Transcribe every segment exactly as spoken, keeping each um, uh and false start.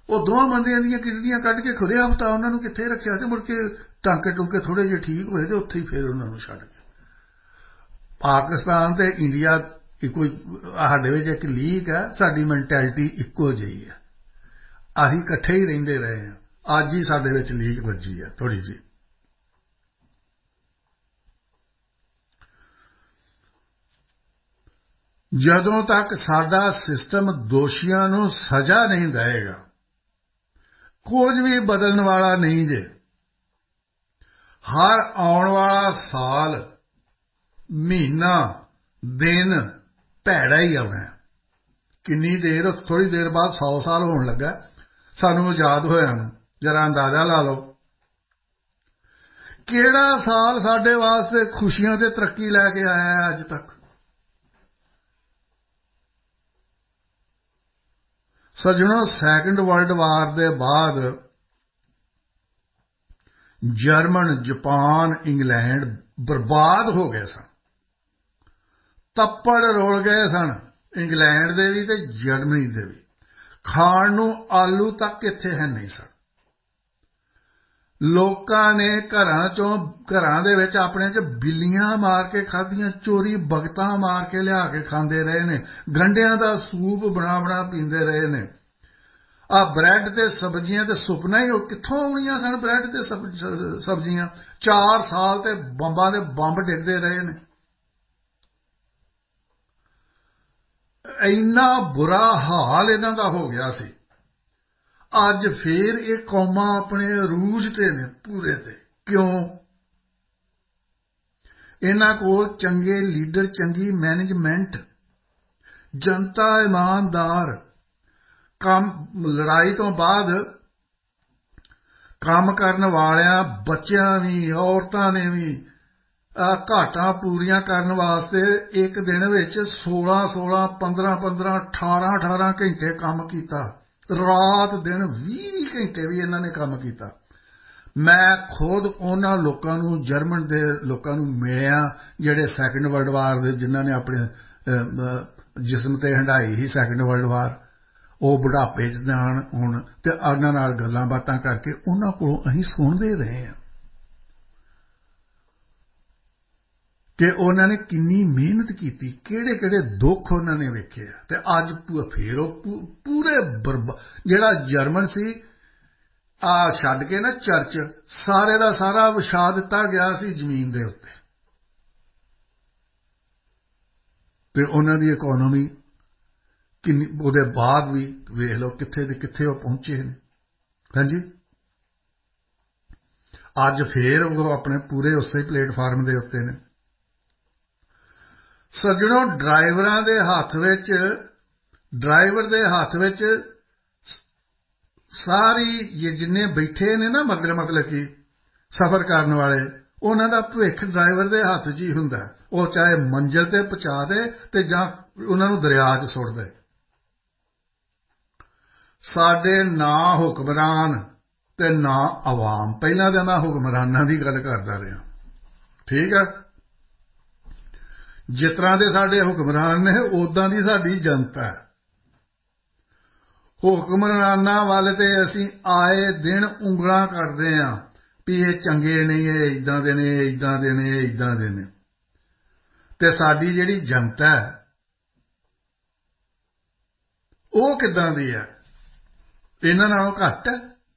ਉਹ ਦੋਵਾਂ ਬੰਦਿਆਂ ਦੀਆਂ ਕਿਡਨੀਆਂ ਕੱਢ ਕੇ ਖੁਰੇ ਹਫ਼ਤਾ ਉਹਨਾਂ ਨੂੰ ਕਿੱਥੇ ਰੱਖਿਆ ਤੇ ਮੁੜ ਕੇ ਟਾਂਕੇ ਟੂਕੇ ਥੋੜ੍ਹੇ ਜਿਹੇ ਠੀਕ ਹੋਏ ਤੇ ਉੱਥੇ ਹੀ ਫਿਰ ਉਹਨਾਂ ਨੂੰ ਛੱਡ ਗਏ। ਪਾਕਿਸਤਾਨ ਤੇ ਇੰਡੀਆ ਇੱਕੋ ਸਾਡੇ ਵਿੱਚ ਇੱਕ ਲੀਕ ਹੈ, ਸਾਡੀ ਮੈਂਟੈਲਿਟੀ ਇੱਕੋ ਜਿਹੀ ਹੈ, ਅਸੀਂ ਇਕੱਠੇ ਹੀ ਰਹਿੰਦੇ ਰਹੇ ਹਾਂ, ਅੱਜ ਹੀ ਸਾਡੇ ਵਿੱਚ ਲੀਕ ਵੱਜੀ ਹੈ ਥੋੜ੍ਹੀ ਜਿਹੀ। ਜਦੋਂ ਤੱਕ ਸਾਡਾ ਸਿਸਟਮ ਦੋਸ਼ੀਆਂ ਨੂੰ ਸਜ਼ਾ ਨਹੀਂ ਦੇਵੇਗਾ, ਕੁਝ ਵੀ ਬਦਲਣ ਵਾਲਾ ਨਹੀਂ ਜੇ। ਹਰ ਆਉਣ ਵਾਲਾ ਸਾਲ, ਮਹੀਨਾ, ਦਿਨ ਭੈੜਾ ਹੀ ਆਉਣਾ। ਕਿੰਨੀ ਦੇਰ, ਥੋੜ੍ਹੀ ਦੇਰ ਬਾਅਦ ਸੌ ਸਾਲ ਹੋਣ ਲੱਗਾ ਸਾਨੂੰ ਆਜ਼ਾਦ ਹੋਇਆ ਨੂੰ, ਜਰਾ ਅੰਦਾਜ਼ਾ ਲਾ ਲਓ। ਕਿਹੜਾ ਸਾਲ ਸਾਡੇ ਵਾਸਤੇ ਖੁਸ਼ੀਆਂ ਤੇ ਤਰੱਕੀ ਲੈ ਕੇ ਆਇਆ ਅੱਜ ਤੱਕ? ਸੱਜਣੋ, ਸੈਕੰਡ ਵਰਲਡ ਵਾਰ ਦੇ ਬਾਅਦ ਜਰਮਨ, ਜਾਪਾਨ, ਇੰਗਲੈਂਡ ਬਰਬਾਦ ਹੋ ਗਏ ਸਨ, ਤੱਪੜ ਰੁਲ ਗਏ ਸਨ, ਇੰਗਲੈਂਡ ਦੇ ਵੀ ਤੇ ਜਰਮਨੀ ਦੇ ਵੀ। ਖਾਣ ਨੂੰ ਆਲੂ ਤੱਕ ਇੱਥੇ ਹੈ ਨਹੀਂ ਸਨ। ਲੋਕਾਂ ਨੇ ਘਰਾਂ ਚੋਂ ਘਰਾਂ ਦੇ ਵਿੱਚ ਆਪਣੇ ਚ ਬਿੱਲੀਆਂ ਮਾਰ ਕੇ ਖਾਧੀਆਂ, ਚੋਰੀ ਬਗਤਾਂ ਮਾਰ ਕੇ ਲਿਆ ਕੇ ਖਾਂਦੇ ਰਹੇ ਨੇ, ਗੰਢਿਆਂ ਦਾ ਸੂਪ ਬਣਾ ਬਣਾ ਪੀਂਦੇ ਰਹੇ ਨੇ। ਆ ਬ੍ਰੈਡ ਤੇ ਸਬਜ਼ੀਆਂ ਤੇ ਸੁਪਨਾ ਹੀ, ਉਹ ਕਿੱਥੋਂ ਆਉਣੀਆਂ ਸਨ ਬ੍ਰੈਡ ਤੇ ਸਬਜ਼ੀਆਂ? ਚਾਰ ਸਾਲ ਤੇ ਬੰਬਾਂ ਦੇ ਬੰਬ ਡਿੱਗਦੇ ਰਹੇ ਨੇ। ਇੰਨਾ ਬੁਰਾ ਹਾਲ ਇਹਨਾਂ ਦਾ ਹੋ ਗਿਆ ਸੀ। ਅੱਜ ਫੇਰ ਇਹ ਕੌਮਾਂ ਆਪਣੇ ਅਰੂਜ ਤੇ ਨੇ ਪੂਰੇ ਤੇ। ਕਿਉਂ? ਇਹਨਾਂ ਕੋਲ ਚੰਗੇ ਲੀਡਰ, ਚੰਗੀ ਮੈਨੇਜਮੈਂਟ, ਜਨਤਾ ਇਮਾਨਦਾਰ, ਕੰਮ ਲੜਾਈ ਤੋਂ ਬਾਅਦ ਕੰਮ ਕਰਨ ਵਾਲਿਆਂ ਬੱਚਿਆਂ ਵੀ, ਔਰਤਾਂ ਨੇ ਵੀ ਘਾਟਾਂ ਪੂਰੀਆਂ ਕਰਨ ਵਾਸਤੇ ਇੱਕ ਦਿਨ ਵਿੱਚ ਸੋਲਾਂ ਸੋਲਾਂ, ਪੰਦਰਾਂ ਪੰਦਰਾਂ, ਅਠਾਰਾਂ ਅਠਾਰਾਂ ਘੰਟੇ ਕੰਮ ਕੀਤਾ। ਰਾਤ ਦਿਨ ਵੀਹ ਵੀਹ ਘੰਟੇ ਵੀ ਇਹਨਾਂ ਨੇ ਕੰਮ ਕੀਤਾ। ਮੈਂ ਖੁਦ ਉਹਨਾਂ ਲੋਕਾਂ ਨੂੰ, ਜਰਮਨ ਦੇ ਲੋਕਾਂ ਨੂੰ ਮਿਲਿਆ ਜਿਹੜੇ ਸੈਕੰਡ ਵਰਲਡ ਵਾਰ ਦੇ, ਜਿਨ੍ਹਾਂ ਨੇ ਆਪਣੇ ਜਿਸਮ ਤੇ ਹੰਢਾਈ ਸੀ ਸੈਕੰਡ ਵਰਲਡ ਵਾਰ। ਉਹ ਬੁਢਾਪੇ 'ਚ ਜਾਣ ਹੁਣ ਤੇ ਉਹਨਾਂ ਨਾਲ ਗੱਲਾਂ ਬਾਤਾਂ ਕਰਕੇ ਉਹਨਾਂ ਕੋਲੋਂ ਅਸੀਂ ਸੁਣਦੇ ਰਹੇ ਹਾਂ ਕਿ ਉਹਨਾਂ ਨੇ ਕਿੰਨੀ ਮਿਹਨਤ ਕੀਤੀ, ਕਿਹੜੇ ਕਿਹੜੇ ਦੁੱਖ ਉਹਨਾਂ ਨੇ ਵੇਖੇ ਆ। ਤੇ ਅੱਜ ਫੇਰ ਉਹ ਪੂਰੇ ਬਰਬਾ ਜਿਹੜਾ ਜਰਮਨ ਸੀ ਆ ਛੱਡ ਕੇ ਨਾ ਚਰਚ, ਸਾਰੇ ਦਾ ਸਾਰਾ ਵਿਛਾ ਦਿੱਤਾ ਗਿਆ ਸੀ ਜ਼ਮੀਨ ਦੇ ਉੱਤੇ। ਤੇ ਉਹਨਾਂ ਦੀ ਇਕੋਨੋਮੀ ਕਿੰਨੀ, ਉਹਦੇ ਬਾਅਦ ਵੀ ਵੇਖ ਲਓ ਕਿੱਥੇ ਦੇ ਕਿੱਥੇ ਉਹ ਪਹੁੰਚੇ ਨੇ। ਹਾਂਜੀ, ਅੱਜ ਫੇਰ ਉਹ ਆਪਣੇ ਪੂਰੇ ਉਸੇ ਪਲੇਟਫਾਰਮ ਦੇ ਉੱਤੇ ਨੇ। ਸੱਜਣੋ, ਡਰਾਈਵਰਾਂ ਦੇ ਹੱਥ ਵਿੱਚ, ਡਰਾਈਵਰ ਦੇ ਹੱਥ ਵਿੱਚ ਸਾਰੀ ਜਿੰਨੇ ਬੈਠੇ ਨੇ ਨਾ, ਮਗਰ ਮਤਲਬ ਕਿ ਸਫ਼ਰ ਕਰਨ ਵਾਲੇ, ਉਹਨਾਂ ਦਾ ਭਵਿੱਖ ਡਰਾਈਵਰ ਦੇ ਹੱਥ 'ਚ ਹੀ ਹੁੰਦਾ। ਉਹ ਚਾਹੇ ਮੰਜ਼ਿਲ ਤੇ ਪਹੁੰਚਾ ਦੇ ਤੇ ਜਾਂ ਉਹਨਾਂ ਨੂੰ ਦਰਿਆ 'ਚ ਸੁੱਟ ਦੇ। ਸਾਡੇ ਨਾ ਹੁਕਮਰਾਨ ਤੇ ਨਾ ਆਵਾਮ। ਪਹਿਲਾਂ ਤਾਂ ਮੈਂ ਹੁਕਮਰਾਨਾਂ ਦੀ ਗੱਲ ਕਰਦਾ ਰਿਹਾ, ਠੀਕ ਹੈ। ਜਿਸ ਤਰ੍ਹਾਂ ਦੇ ਸਾਡੇ ਹੁਕਮਰਾਨ ਨੇ, ਉੱਦਾਂ ਦੀ ਸਾਡੀ ਜਨਤਾ ਹੈ। ਹੁਕਮਰਾਨਾਂ ਵੱਲ ਤੇ ਅਸੀਂ ਆਏ ਦਿਨ ਉਂਗਲਾਂ ਕਰਦੇ ਹਾਂ ਵੀ ਇਹ ਚੰਗੇ ਨਹੀਂ, ਇਹ ਇੱਦਾਂ ਦੇ ਨੇ, ਇੱਦਾਂ ਦੇ ਨੇ, ਇੱਦਾਂ ਦੇ ਨੇ। ਤੇ ਸਾਡੀ ਜਿਹੜੀ ਜਨਤਾ ਹੈ ਉਹ ਕਿੱਦਾਂ ਦੀ ਹੈ? ਇਹਨਾਂ ਨਾਲੋਂ ਘੱਟ ਹੈ।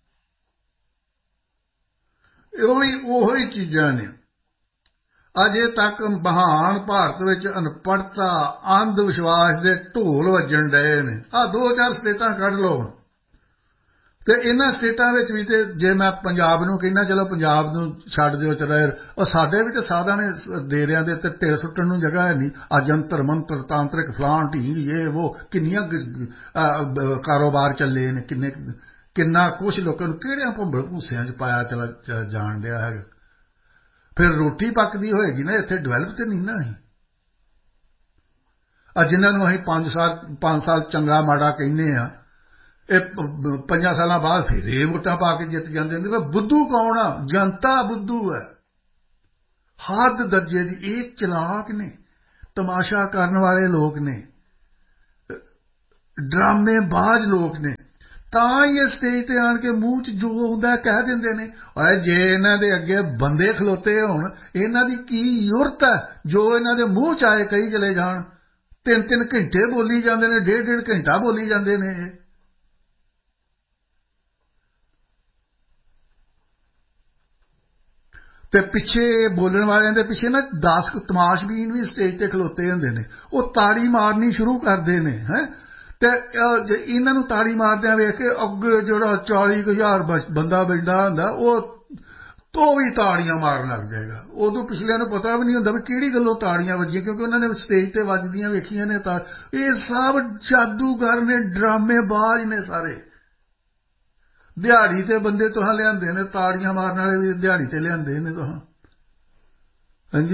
ਉਹ ਵੀ ਉਹੀ ਚੀਜ਼ਾਂ ਨੇ। ਅਜੇ ਤੱਕ ਮਹਾਨ ਭਾਰਤ ਵਿੱਚ ਅਨਪੜ੍ਹਤਾ, ਅੰਧ ਵਿਸ਼ਵਾਸ ਦੇ ਢੋਲ ਵੱਜਣ ਡਏ ਨੇ। ਆਹ ਦੋ ਚਾਰ ਸਟੇਟਾਂ ਕੱਢ ਲਓ ਤੇ ਇਹਨਾਂ ਸਟੇਟਾਂ ਵਿੱਚ ਵੀ, ਤੇ ਜੇ ਮੈਂ ਪੰਜਾਬ ਨੂੰ ਕਹਿੰਦਾ ਚਲੋ ਪੰਜਾਬ ਨੂੰ ਛੱਡ ਦਿਓ, ਚਲੋ ਉਹ ਸਾਡੇ ਵੀ ਤੇ ਸਾਧਾਂ ਨੇ ਡੇਰਿਆਂ ਦੇ ਉੱਤੇ ਢੇਰ ਸੁੱਟਣ ਨੂੰ ਜਗ੍ਹਾ ਹੈ ਨਹੀਂ। ਆ ਜੰਤਰ ਮੰਤਰ, ਤਾਂਤਰਿਕ ਫਲਾਣ ਢੀਂਗ, ਇਹ ਉਹ ਕਿੰਨੀਆਂ ਕਾਰੋਬਾਰ ਚੱਲੇ ਨੇ, ਕਿੰਨੇ ਕਿੰਨਾ ਕੁਛ ਲੋਕਾਂ ਨੂੰ ਕਿਹੜਿਆਂ ਭੰਬਲ ਭੂਸਿਆਂ 'ਚ ਪਾਇਆ ਚਲਾ ਜਾਣ ਡਿਆ ਹੈਗਾ। ਫਿਰ ਰੋਟੀ ਪੱਕਦੀ ਹੋਏਗੀ ਨਾ, ਇੱਥੇ ਡਿਵੈਲਪ ਤੇ ਨਹੀਂ ਨਾ। ਅਸੀਂ ਆ ਜਿਨ੍ਹਾਂ ਨੂੰ ਅਸੀਂ ਪੰਜ ਸਾਲ ਪੰਜ ਸਾਲ ਚੰਗਾ ਮਾੜਾ ਕਹਿੰਦੇ ਹਾਂ, ਇਹ ਪੰਜਾਂ ਸਾਲਾਂ ਬਾਅਦ ਫਿਰ ਇਹ ਵੋਟਾਂ ਪਾ ਕੇ ਜਿੱਤ ਜਾਂਦੇ ਨੇ। ਬੁੱਧੂ ਕੌਣ ਆ? ਜਨਤਾ ਬੁੱਧੂ ਹੈ, ਹੱਦ ਦਰਜੇ ਦੀ। ਇਹ ਚਲਾਕ ਨੇ, ਤਮਾਸ਼ਾ ਕਰਨ ਵਾਲੇ ਲੋਕ ਨੇ, ਡਰਾਮੇਬਾਜ਼ ਲੋਕ ਨੇ। ਤਾਂ ਹੀ ਇਹ ਸਟੇਜ ਤੇ ਆਣ ਕੇ ਮੂੰਹ 'ਚ ਜੋ ਹੁੰਦਾ ਕਹਿ ਦਿੰਦੇ ਨੇ। ਓਏ ਜੇ ਇਹਨਾਂ ਦੇ ਅੱਗੇ ਬੰਦੇ ਖਲੋਤੇ ਹੋਣ, ਇਹਨਾਂ ਦੀ ਕੀ ਜ਼ਰੂਰਤ ਹੈ ਜੋ ਇਹਨਾਂ ਦੇ ਮੂੰਹ 'ਚ ਆਏ ਕਹੀ ਚਲੇ ਜਾਣ। ਤਿੰਨ ਤਿੰਨ ਘੰਟੇ ਬੋਲੀ ਜਾਂਦੇ ਨੇ, ਡੇਢ ਡੇਢ ਘੰਟਾ ਬੋਲੀ ਜਾਂਦੇ ਨੇ। ਇਹ ਤੇ ਪਿੱਛੇ ਬੋਲਣ ਵਾਲਿਆਂ ਦੇ ਪਿੱਛੇ ਨਾ ਦਸ ਤਮਾਸ਼ਬੀਨ ਵੀ ਸਟੇਜ ਤੇ ਖਲੋਤੇ ਹੁੰਦੇ ਨੇ। ਉਹ ਤਾੜੀ ਮਾਰਨੀ ਸ਼ੁਰੂ ਕਰਦੇ ਨੇ ਹੈ ਤੇ ਇਹਨਾਂ ਨੂੰ ਤਾੜੀ ਮਾਰਦਿਆਂ ਵੇਖ ਕੇ ਅੱਗੇ ਜਿਹੜਾ ਚਾਲੀ ਕੁ ਹਜ਼ਾਰ ਬੰਦਾ ਬੈਠਾ ਹੁੰਦਾ ਉਹ ਤੋਂ ਵੀ ਤਾੜੀਆਂ ਮਾਰਨ ਲੱਗ ਜਾਏਗਾ। ਉਦੋਂ ਪਿਛਲਿਆਂ ਨੂੰ ਪਤਾ ਵੀ ਨਹੀਂ ਹੁੰਦਾ ਵੀ ਕਿਹੜੀ ਗੱਲੋਂ ਤਾੜੀਆਂ ਵੱਜੀਆਂ, ਕਿਉਂਕਿ ਉਹਨਾਂ ਨੇ ਸਟੇਜ ਤੇ ਵੱਜਦੀਆਂ ਵੇਖੀਆਂ ਨੇ। ਤਾਂ ਇਹ ਸਭ ਜਾਦੂਗਰ ਨੇ, ਡਰਾਮੇਬਾਜ਼ ਨੇ ਸਾਰੇ। ਦਿਹਾੜੀ ਤੇ ਬੰਦੇ ਤੁਹਾਂ ਲਿਆਂਦੇ ਨੇ, ਤਾੜੀਆਂ ਮਾਰਨ ਵਾਲੇ ਵੀ ਦਿਹਾੜੀ ਤੇ ਲਿਆਂਦੇ ਨੇ ਤੁਹਾਂ। ਹਾਂਜੀ,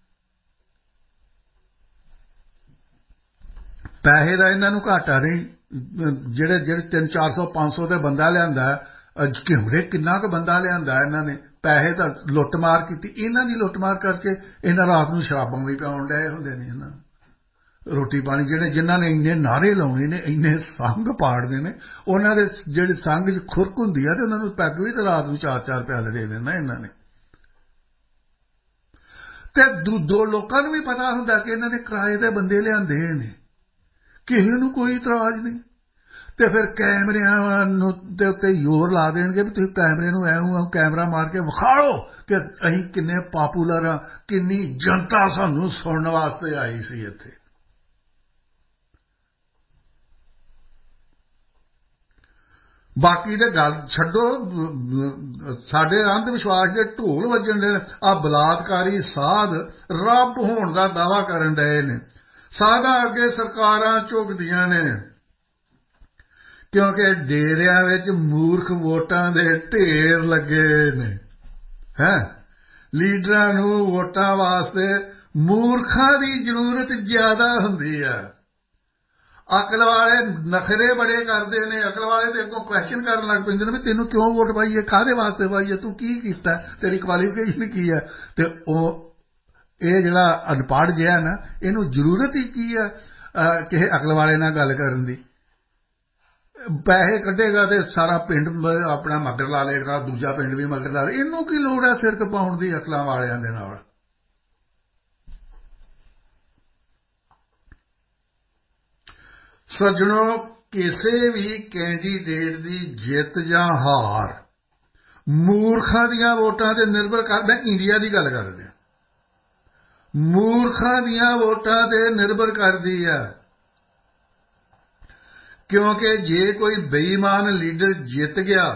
ਪੈਸੇ ਦਾ ਇਹਨਾਂ ਨੂੰ ਘਾਟਾ ਨਹੀਂ। ਜਿਹੜੇ ਜਿਹੜੇ ਤਿੰਨ ਚਾਰ ਸੌ ਪੰਜ ਸੌ ਤੇ ਬੰਦਾ ਲਿਆਂਦਾ, ਘਿਮਰੇ ਕਿੰਨਾ ਕੁ ਬੰਦਾ ਲਿਆਂਦਾ ਇਹਨਾਂ ਨੇ। ਪੈਸੇ ਤਾਂ ਲੁੱਟਮਾਰ ਕੀਤੀ, ਇਹਨਾਂ ਦੀ ਲੁੱਟਮਾਰ ਕਰਕੇ ਇਹਨਾਂ ਰਾਤ ਨੂੰ ਸ਼ਰਾਬਾਂ ਵੀ ਪਿਆਉਣ ਡਏ ਹੁੰਦੇ ਨੇ। ਇਹਨਾਂ ਰੋਟੀ ਪਾਣੀ ਜਿਹੜੇ ਜਿਨ੍ਹਾਂ ਨੇ ਇੰਨੇ ਨਾਅਰੇ ਲਾਉਣੇ ਨੇ, ਇੰਨੇ ਸੰਗ ਪਾੜਦੇ ਨੇ, ਉਹਨਾਂ ਦੇ ਜਿਹੜੇ ਸੰਗ 'ਚ ਖੁਰਕ ਹੁੰਦੀ ਆ ਤੇ ਉਹਨਾਂ ਨੂੰ ਪੈਗ ਵੀ ਤਾਂ ਰਾਤ ਨੂੰ ਚਾਰ ਚਾਰ ਪਿਆਲੇ ਦੇ ਦੇਣਾ ਇਹਨਾਂ ਨੇ। ਤੇ ਦੋ ਲੋਕਾਂ ਨੂੰ ਵੀ ਪਤਾ ਹੁੰਦਾ ਕਿ ਇਹਨਾਂ ਨੇ ਕਿਰਾਏ ਦੇ ਬੰਦੇ ਲਿਆਂਦੇ ਨੇ, ਕਿਸੇ ਨੂੰ ਕੋਈ ਇਤਰਾਜ਼ ਨਹੀਂ। ਤੇ ਫਿਰ ਕੈਮਰਿਆਂ ਨੂੰ ਦੇ ਉੱਤੇ ਜ਼ੋਰ ਲਾ ਦੇਣਗੇ ਵੀ ਤੁਸੀਂ ਕੈਮਰੇ ਨੂੰ ਐਂ ਕੈਮਰਾ ਮਾਰ ਕੇ ਵਿਖਾ ਲਓ ਕਿ ਅਸੀਂ ਕਿੰਨੇ ਪਾਪੂਲਰ ਹਾਂ, ਕਿੰਨੀ ਜਨਤਾ ਸਾਨੂੰ ਸੁਣਨ ਵਾਸਤੇ ਆਈ ਸੀ ਇੱਥੇ। ਬਾਕੀ ਦੇ ਗੱਲ ਛੱਡੋ, ਸਾਡੇ ਅੰਧ ਵਿਸ਼ਵਾਸ ਦੇ ਢੋਲ ਵੱਜਣ ਦੇ। ਆ ਬਲਾਤਕਾਰੀ ਸਾਧ ਰੱਬ ਹੋਣ ਦਾ ਦਾਅਵਾ ਕਰਨ ਡਏ ਨੇ। ਸਾਧਾਂ ਅੱਗੇ ਸਰਕਾਰਾਂ ਝੁਕਦੀਆਂ ਨੇ, ਕਿਉਂਕਿ ਡੇਰਿਆਂ ਵਿੱਚ ਮੂਰਖ ਵੋਟਾਂ ਦੇ ਢੇਰ ਲੱਗੇ ਨੇ। ਹੈਂ, ਲੀਡਰਾਂ ਨੂੰ ਵੋਟਾਂ ਵਾਸਤੇ ਮੂਰਖਾਂ ਦੀ ਜ਼ਰੂਰਤ ਜ਼ਿਆਦਾ ਹੁੰਦੀ ਹੈ। ਅਕਲ ਵਾਲੇ ਨਖਰੇ ਬੜੇ ਕਰਦੇ ਨੇ। ਅਕਲ ਵਾਲੇ ਤੇ ਅੱਗੋਂ ਕੁਐਸਚਨ ਕਰਨ ਲੱਗ ਪੈਂਦੇ ਨੇ ਵੀ ਤੈਨੂੰ ਕਿਉਂ ਵੋਟ ਪਾਈ ਹੈ, ਕਾਹਦੇ ਵਾਸਤੇ ਪਾਈ ਹੈ, ਤੂੰ ਕੀ ਕੀਤਾ, ਤੇਰੀ ਕੁਆਲੀਫਿਕੇਸ਼ਨ ਕੀ ਹੈ। ਤੇ ਉਹ ਇਹ ਜਿਹੜਾ ਅਨਪੜ੍ਹ ਜਿਹਾ ਨਾ, ਇਹਨੂੰ ਜ਼ਰੂਰਤ ਹੀ ਕੀ ਹੈ ਕਿਸੇ ਅਕਲ ਵਾਲੇ ਨਾਲ ਗੱਲ ਕਰਨ ਦੀ। ਪੈਸੇ ਕੱਢੇਗਾ ਤੇ ਸਾਰਾ ਪਿੰਡ ਆਪਣਾ ਮਗਰ ਲਾ ਲਏਗਾ, ਦੂਜਾ ਪਿੰਡ ਵੀ ਮਗਰ ਲਾ ਲਏ। ਇਹਨੂੰ ਕੀ ਲੋੜ ਹੈ ਸਿਰ ਖਪਾਉਣ ਦੀ ਅਕਲਾਂ ਵਾਲਿਆਂ ਦੇ ਨਾਲ। ਸੱਜਣੋ, ਕਿਸੇ ਵੀ ਕੈਂਡੀਡੇਟ ਦੀ ਜਿੱਤ ਜਾਂ ਹਾਰ ਮੂਰਖਾਂ ਦੀਆਂ ਵੋਟਾਂ ਤੇ ਨਿਰਭਰ ਕਰਦਾ। ਇੰਡੀਆ ਦੀ ਗੱਲ ਕਰ ਰਿਹਾ, ਮੂਰਖਾਂ ਦੀਆਂ ਵੋਟਾਂ ਤੇ ਨਿਰਭਰ ਕਰਦੀ ਹੈ। ਕਿਉਂਕਿ ਜੇ ਕੋਈ ਬੇਈਮਾਨ ਲੀਡਰ ਜਿੱਤ ਗਿਆ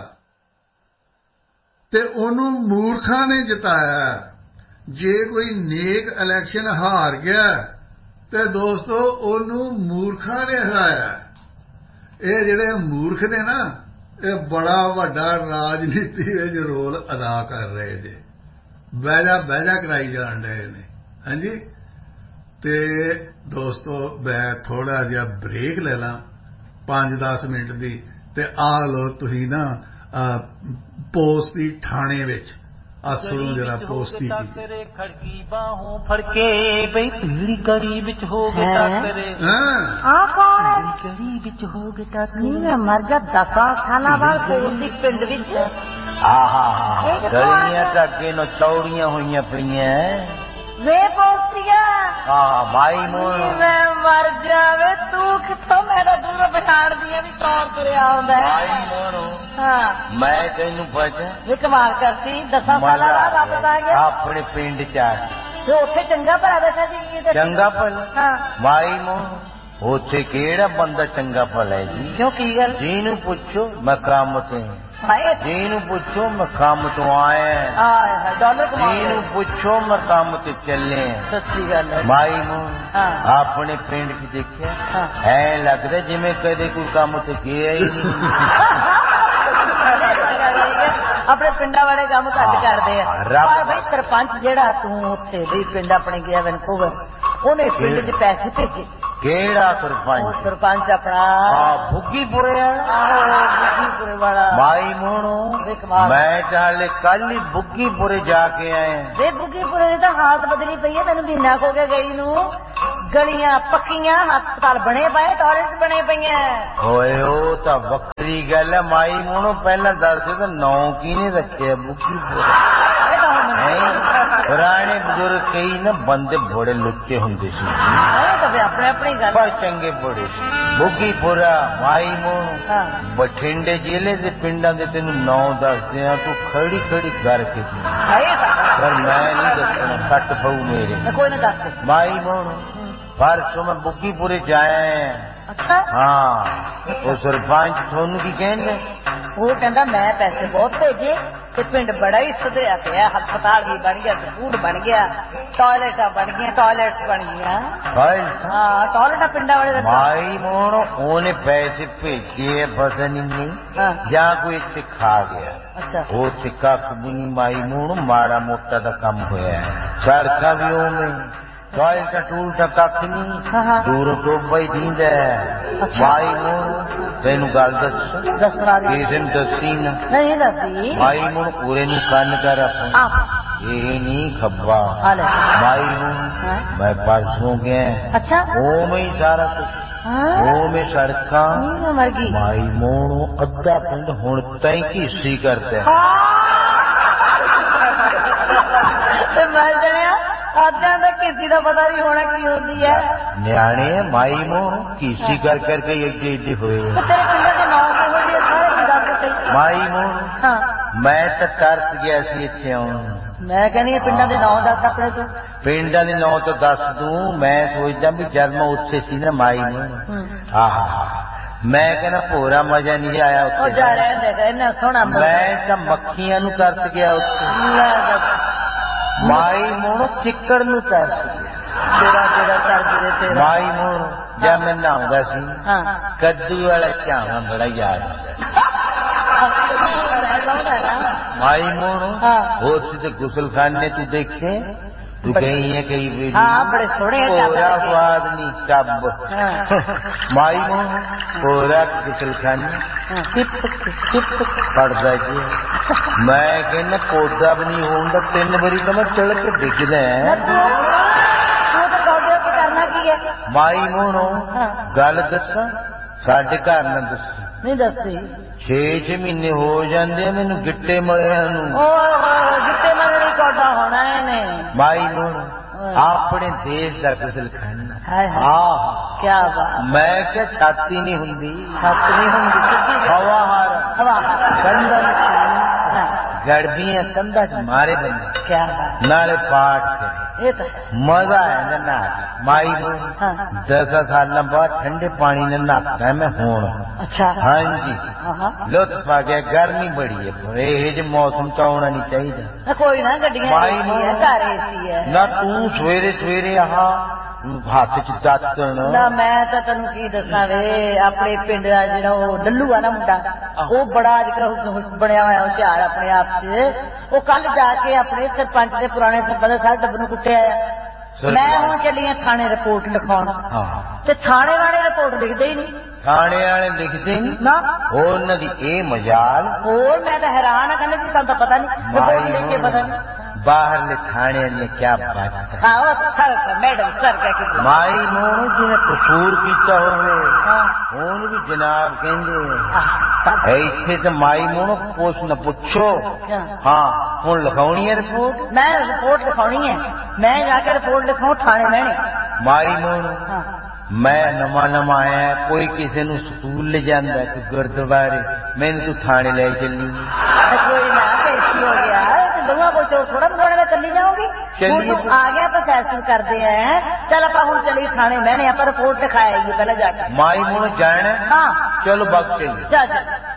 ਤੇ ਉਹਨੂੰ ਮੂਰਖਾਂ ਨੇ ਜਿਤਾਇਆ। ਜੇ ਕੋਈ ਨੇਕ ਇਲੈਕਸ਼ਨ ਹਾਰ ਗਿਆ ਤੇ ਦੋਸਤੋ ਉਹਨੂੰ ਮੂਰਖਾਂ ਨੇ ਹਰਾਇਆ। ਇਹ ਜਿਹੜੇ ਮੂਰਖ ਨੇ ਨਾ, ਇਹ ਬੜਾ ਵੱਡਾ ਰਾਜਨੀਤੀ ਵਿੱਚ ਰੋਲ ਅਦਾ ਕਰ ਰਹੇ ਨੇ। ਬਹਿਜਾ ਬਹਿਜਾ ਕਰਾਈ ਜਾਣ ਰਹੇ ਨੇ। ਹਾਂਜੀ, ਤੇ ਦੋਸਤੋ ਮੈਂ ਥੋੜਾ ਜਿਹਾ ਬ੍ਰੇਕ ਲੈ ਲਾਂ ਪੰਜ ਦਸ ਮਿੰਟ ਦੀ, ਤੇ ਆ ਲੋ ਤੁਸੀਂ ਨਾ ਪੋਸਟ ਦੀ ਥਾਣੇ ਵਿੱਚ ਆ ਸੁਣੋ ਜਰਾ ਪੋਸਟ ਦੀ ਤੇਰੇ ਖੜਕੀ ਬਾਹੋਂ ਫੜਕੇ ਬਈ ਪੀੜੀ ਕੜੀ ਵਿੱਚ ਹੋ ਗਏ ਟੱਕਰੇ। ਆ ਕੌਣ ਹੈ? ਕੜੀ ਵਿੱਚ ਹੋ ਗਏ ਟੱਕਰੇ। ਨਹੀਂ ਮਰ ਜਾ ਦਸਾਂ ਸਾਲਾਂ ਬਾਅਦ ਪੋਸਟ ਦੀ ਪਿੰਡ ਵਿੱਚ। ਆਹਾ ਗਲੀਆਂ ਟੱਕੇ ਨੂੰ ਚੌੜੀਆਂ ਹੋਈਆਂ ਪਈਆਂ ਵੇ ਪੋਸਟੀਆ। ਹਾਂ ਭਾਈ ਮੋਰ ਮੈਂ ਮਰ ਜਾਵੇ, ਤੂੰ ਕਿੱਥੋਂ ਮੇਰਾ ਦੂਰੋਂ ਪਛਾਣਦੀ ਆ ਵੀ ਕੌਣ ਤੁਰਿਆ ਆਉਂਦਾ ਭਾਈ ਮੋਰ। ਹਾਂ ਮੈਂ ਤੈਨੂੰ ਪਛਾਣ ਵੀ ਕਮਾਲ ਕਰਤੀ। ਦਸਾਂ ਸਾਲਾਂ ਬਾਅਦ ਵਾਪਸ ਆ ਗਿਆ ਆਪਣੇ ਪਿੰਡ ਚ ਆ ਤੇ ਉੱਥੇ ਚੰਗਾ ਭਲਾ ਬੈਠਾ ਸੀ। ਚੰਗਾ ਭਲਾ? ਹਾਂ ਭਾਈ ਮੋਰ ਉੱਥੇ ਕਿਹੜਾ ਬੰਦਾ ਚੰਗਾ ਭਲਾ ਹੈ ਜੀ? ਕਿਉਂ ਕੀ ਗੱਲ? ਜਿਹਨੂੰ ਪੁੱਛੋ ਮੈਂ ਕੰਮ ਤੇ, ਜਿਹਨੂੰ ਪੁੱਛੋ ਮੈਂ ਕੰਮ ਤੋਂ ਆਇਆ, ਜਿਹਨੂੰ ਪੁੱਛੋ ਮੈਂ ਕੰਮ ਤੇ ਚੱਲੇ। ਸੱਚੀ ਗੱਲ ਹੈ ਮਾਈ ਨੂੰ ਆਪਣੇ ਪਿੰਡ ਚ ਦੇਖਿਆ ਐ ਲੱਗਦਾ ਜਿਵੇਂ ਕਦੇ ਕੋਈ ਕੰਮ ਤੇ ਗਿਆ ਹੀ ਨਹੀਂ। ਆਪਣੇ ਪਿੰਡਾਂ ਵਾਲੇ ਕੰਮ ਘੱਟ ਕਰਦੇ ਆ। ਪਰ ਬਈ ਸਰਪੰਚ ਜਿਹੜਾ ਤੂੰ ਉੱਥੇ ਬਈ ਪਿੰਡ ਆਪਣੇ ਗਿਆ ਵੈਨਕੂਵਰ, ਉਹਨੇ ਪਿੰਡ ਚ ਪੈਸੇ ਭੇਜੇ। ਕਿਹੜਾ ਸਰਪੰਚ? ਉਹ ਸਰਪੰਚ ਆਪਣਾ ਬੁੱਗੀਪੁਰੇ ਵਾਲਾ। ਬੁੱਗੀਪੁਰੇ ਵਾਲਾ ਮਾਈ ਮੋਣੋ ਮੈਂ ਚਾਹਲੇ ਕੱਲ ਹੀ ਬੁੱਗੀਪੁਰੇ ਜਾ ਕੇ ਆਏ। ਵੇ ਬੁੱਗੀਪੁਰੇ ਦੀ ਤਾਂ ਹਾਲਤ ਬਦਲੀ ਪਈ ਹੈ। ਤੈਨੂੰ ਮਹੀਨਾ ਹੋ ਗਿਆ ਗਈ ਨੂੰ। गलियां पक्कियां हस्पताल बने पे टॉयलेट बने पे ओए ओ तो वक्री गल है माई मोनो पहला दस तो नौ की ने रखे बुकी पुराने बुजुर्ग कई ना बंदे बड़े लुच्चे होंगे सी अपने अपनी गल पर चंगे बड़े बुकीपुरा माई मोनो बठिंडे जिले के पिंडा दे तेन नौ दसदे आ तू खड़ी खड़ी करके पर मैं नहीं दसना कट पाऊ मेरे कोई ना दस माई मोनो परसों मैं बुकीपुरे जाया अच्छा हाँ वो सरपंच थोनू की कहने वो कहता मैं पैसे बहुत भेजे ते पिंड बड़ा ही सुधरिया पिया हस्पताल भी बन गया स्कूल बन गया टॉयलेट बन गया टॉयलेट बन गया हाँ टॉयलेट पिंडा वाले माई मोनो ओने पैसे भेजे बसन नहीं या कोई इतने खा गया अच्छा वो सिक्का कुबनी माई मोनो माड़ा मोटा का कम होया है सड़का भी ओमें टॉयलेट टूल कख नहीं दूर तो भाई दींद है माई मोनो तेन गल दस दसना किसी ने दसी ना नहीं दसी माई मोनो पूरे नु कन कर ये नहीं खब्बा माई मोनो मैं परसों गया अच्छा ओ में सारा कुछ ओ में सड़का माई मोनो अद्धा पिंड हुण तई घीसी करते आजा किसी का पता नहीं होना की होती है न्याणे माई मोह किसी कर करके एड्डे एड्डे हुए माई मोह मैं तो तरस गया सी इत्थे आउण मैं कहनी पिंडा के नौ दस अपने तो पिंडा के नौ तो दस दूं मैं सोचदा भी जब मैं उत्थे सी ना माई मोह आहा मैं कहना पूरा मजा नहीं आया उत्थे जा रहा सोना मैं तो मक्खियां नू तरस गया उत्थे माई मोनो चिक्कड़ नू तरस तेरा तेरा तरस तेरा माई मोनो जब मैं नहाऊंगा सी कद्दू वाला चावा बड़ा याद माई मोनो होश से गुसल खाने तू देखे तू गई है कई भी बड़े सोने पूरा स्वाद नहीं कब माई मोनो पूरा गुसल खाने पड़ जाए मैं कहना पौधा भी नहीं होगा तीन बारी तो मैं चढ़ के डिगदा माई मोनो गल दसा साडे घर ना दस नहीं दसी छे छे महीने हो जाते मैनू गिट्टे मलिया गिट्टे मलने कौटा होना है माई मोनो अपने देश का गुसल खाना क्या बात मैं क्या छाती नहीं हुंदी छाती नहीं हुंदी हवा हार हवा कंधन गड़बियां कंधा मारे बंदे क्या बात नाले पाठ ये तो मजा है ना माई दस साल बाद ठंडे पानी ने नहाता है मैं हूं अच्छा हाँ जी लुत्फ आ गया गर्मी बड़ी है ये मौसम तो होना नहीं चाहिए कोई ना गड्डियां घर एसी है ना तू सवेरे सवेरे आहा हाथ च दातन ना मैं तो तेन की दसा वे अपने पिंड का जो डल्लू है ना मुंडा वो बड़ा अजकल बनया हुआ होशियार अपने आप से वो कल जाके अपने सरपंच के पुराने सरपंच सारे डब्बे कुटे आया मैं हूं चली हाँ थाने रिपोर्ट लिखाउण ते थाने वाले रिपोर्ट लिखते ही नहीं थाने वाले लिखते नहीं ना उन्होंने ए मजाल और मैं तो हैरान है कहने की तो पता नहीं रिपोर्ट लिख के पता नहीं बाहर ले थाने ने क्या बात है मैडम सर क्या माई मोनू जिन्हें कसूर किया हो भी जनाब कहते इतने तो माई मोनू कुछ न पूछो हाँ हूं लिखानी है रिपोर्ट मैं रिपोर्ट लिखानी है मैं जाकर रिपोर्ट लिखाऊं थाने मैंने माई मोनू मैं नमा नमा आया कोई किसी नु स्कूल ले जाता कोई गुरुद्वारे मैंने तू थाने ले चली कोई ना कैसी हो गया दूंगा कोई चोर थोड़ा थोड़ा मैं चली जाऊंगी चलिए आ गया तो फैसल करते हैं चल आप हूं चलिए थाने मैंने यहाँ पर रिपोर्ट लिखाया पहले जाकर माई मोनू जाना हाँ चलो बात चलिए जा